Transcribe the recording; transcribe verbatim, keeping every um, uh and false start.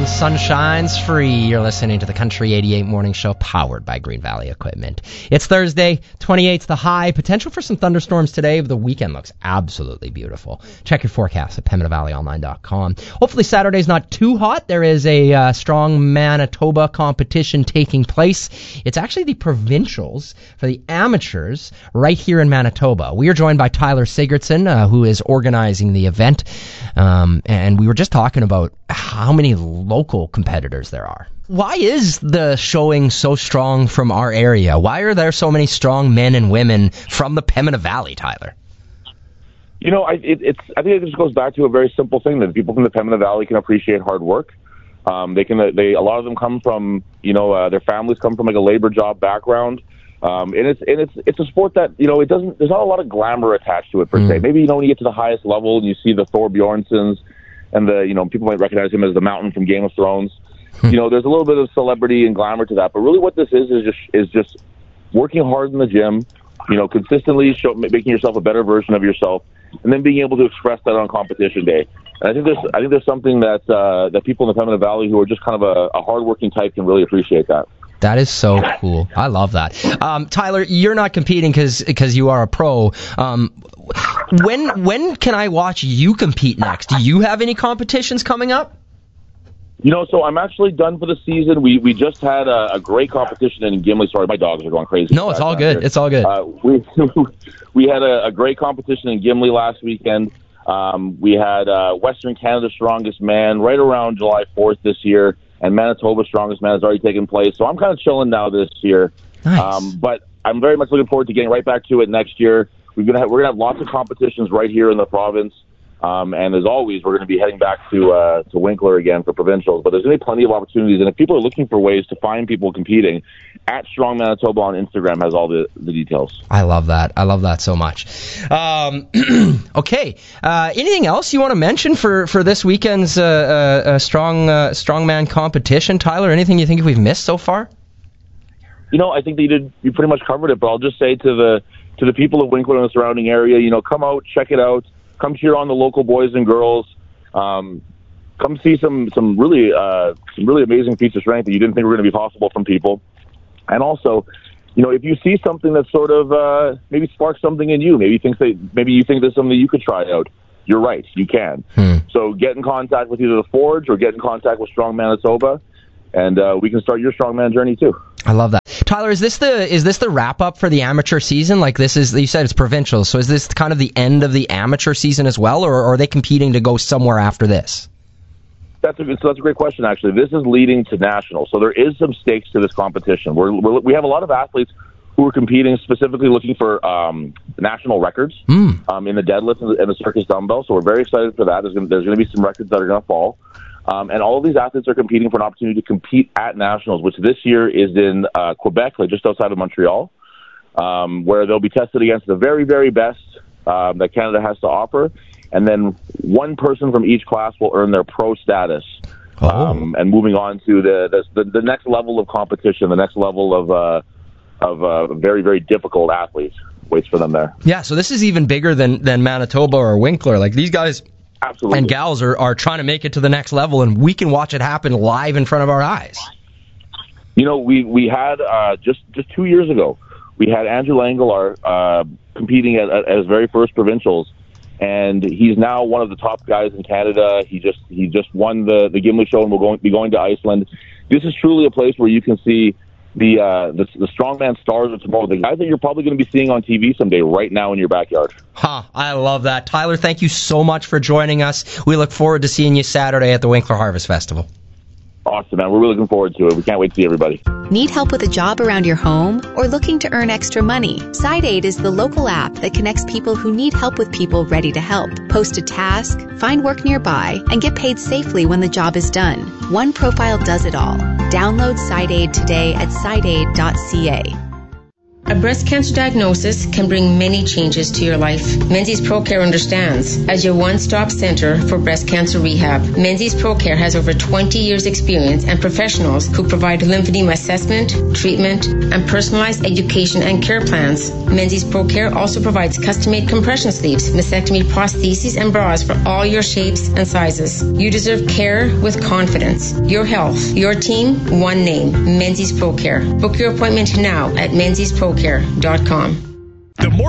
and sunshine's free. You're listening to the Country eighty-eight Morning Show, powered by Green Valley Equipment. It's Thursday, twenty-eight's the high. Potential for some thunderstorms today, but the weekend looks absolutely beautiful. Check your forecast at pembina valley online dot com. Hopefully Saturday's not too hot. There is a uh, strong Manitoba competition taking place. It's actually the provincials for the amateurs right here in Manitoba. We are joined by Tyler Sigurdsson, uh, who is organizing the event. Um, and we were just talking about how many local competitors there are. Why is the showing so strong from our area? Why are there so many strong men and women from the Pembina Valley, Tyler? You know, I, it, it's, I think it just goes back to a very simple thing, that people from the Pembina Valley can appreciate hard work. Um, they can, they, a lot of them come from, you know, uh, their families come from like a labor job background. Um, and it's, and it's, it's a sport that, you know, it doesn't, there's not a lot of glamour attached to it per mm. se. Maybe, you know, when you get to the highest level and you see the Thor Bjornssons and the, you know, people might recognize him as the Mountain from Game of Thrones. You know, there's a little bit of celebrity and glamour to that, but really what this is, is just, is just working hard in the gym, you know, consistently show, making yourself a better version of yourself, and then being able to express that on competition day. And I think there's, I think there's something that, uh, that people in the Pembina Valley who are just kind of a, a hardworking type can really appreciate that. That is so cool. I love that. Um, Tyler, you're not competing because because you are a pro. Um, when when can I watch you compete next? Do you have any competitions coming up? You know, so I'm actually done for the season. We we just had a, a great competition in Gimli. Sorry, my dogs are going crazy. No, it's all good. Here. It's all good. Uh, we we had a, a great competition in Gimli last weekend. Um, we had uh, Western Canada's Strongest Man right around July fourth this year. And Manitoba's Strongest Man has already taken place. So I'm kind of chilling now this year. Nice. Um, but I'm very much looking forward to getting right back to it next year. We're going to have, we're going to have lots of competitions right here in the province. Um, and as always, we're going to be heading back to uh, to Winkler again for provincials. But there's going to be plenty of opportunities. And if people are looking for ways to find people competing, at Strong Manitoba on Instagram has all the, the details. I love that. I love that so much. Um, okay. Uh, anything else you want to mention for, for this weekend's uh, uh, uh, strong uh, strongman competition, Tyler? Anything you think we've missed so far? You know, I think that you did. You pretty much covered it. But I'll just say to the to the people of Winkler and the surrounding area, you know, come out, check it out. Come cheer on the local boys and girls. Um, come see some some really uh, some really amazing feats of strength that you didn't think were going to be possible from people. And also, you know, if you see something that sort of uh, maybe sparks something in you, maybe you think that maybe you think there's something you could try out. You're right, you can. Hmm. So get in contact with either the Forge or get in contact with Strong Manitoba, and uh, we can start your strongman journey too. I love that. Tyler, is this the is this the wrap up for the amateur season? Like this is, you said it's provincial, so is this kind of the end of the amateur season as well, or, or are they competing to go somewhere after this? That's a so that's a great question. Actually, this is leading to national, so there is some stakes to this competition. We're, we're we have a lot of athletes who are competing specifically looking for um, national records mm. um, in the deadlift and the, and the circus dumbbell. So we're very excited for that. There's going there's going to be some records that are going to fall. Um, and all of these athletes are competing for an opportunity to compete at nationals, which this year is in uh, Quebec, like just outside of Montreal, um, where they'll be tested against the very, very best um, that Canada has to offer. And then one person from each class will earn their pro status. Oh. Um, and moving on to the, the the next level of competition, the next level of uh, of uh, very, very difficult athletes waits for them there. Yeah, so this is even bigger than, than Manitoba or Winkler. Like these guys... Absolutely. And gals are, are trying to make it to the next level, and we can watch it happen live in front of our eyes. You know, we, we had, uh, just, just two years ago, we had Andrew Langelaar uh, competing at, at his very first provincials, and he's now one of the top guys in Canada. He just he just won the, the Gimli show, and we're going be going to Iceland. This is truly a place where you can see the uh, the, the strongman stars of tomorrow, the guys that you're probably going to be seeing on T V someday right now in your backyard. Huh, I love that. Tyler, thank you so much for joining us. We look forward to seeing you Saturday at the Winkler Harvest Festival. Awesome, man. We're really looking forward to it. We can't wait to see everybody. Need help with a job around your home or looking to earn extra money? SideAid is the local app that connects people who need help with people ready to help. Post a task, find work nearby, and get paid safely when the job is done. One profile does it all. Download SideAid today at side aid dot c a. A breast cancer diagnosis can bring many changes to your life. Menzies ProCare understands. As your one-stop center for breast cancer rehab, Menzies ProCare has over twenty years experience and professionals who provide lymphedema assessment, treatment, and personalized education and care plans. Menzies ProCare also provides custom-made compression sleeves, mastectomy prostheses, and bras for all your shapes and sizes. You deserve care with confidence. Your health, your team, one name, Menzies ProCare. Book your appointment now at menzies pro care dot com. The more